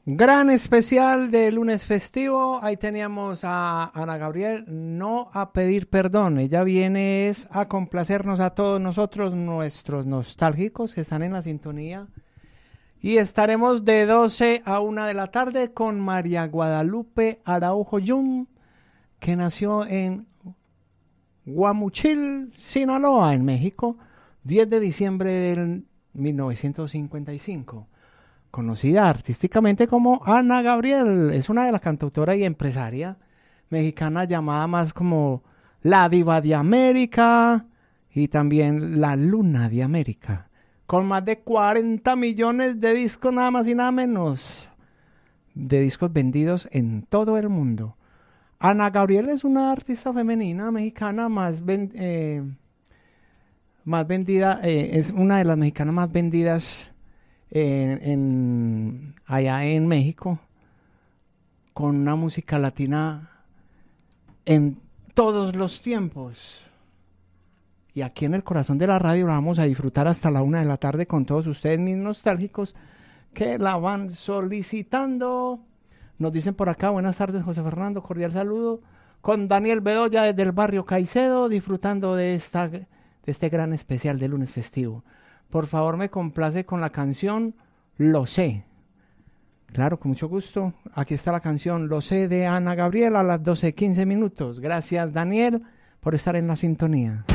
Gran especial de lunes festivo. Ahí teníamos a Ana Gabriel, no a pedir perdón. Ella viene es a complacernos a todos nosotros, nuestros nostálgicos que están en la sintonía. Y estaremos de 12 a 1 de la tarde con María Guadalupe Araujo Yum, que nació en Guamuchil, Sinaloa, en México, 10 de diciembre del 1955. Conocida artísticamente como Ana Gabriel, es una de las cantautoras y empresaria mexicana llamada más como la diva de América y también la luna de América, con más de 40 millones de discos nada más y nada menos, de discos vendidos en todo el mundo. Ana Gabriel es una artista femenina mexicana más vendida, es una de las mexicanas más vendidas allá en México, con una música latina en todos los tiempos. Y aquí en el corazón de la radio la vamos a disfrutar hasta la 1 de la tarde con todos ustedes, mis nostálgicos, que la van solicitando. Nos dicen por acá, buenas tardes José Fernando, cordial saludo, con Daniel Bedoya desde el barrio Caicedo, disfrutando de este gran especial de lunes festivo. Por favor, me complace con la canción Lo sé. Claro, con mucho gusto. Aquí está la canción Lo sé de Ana Gabriel a las 12:15 minutos. Gracias, Daniel, por estar en la sintonía.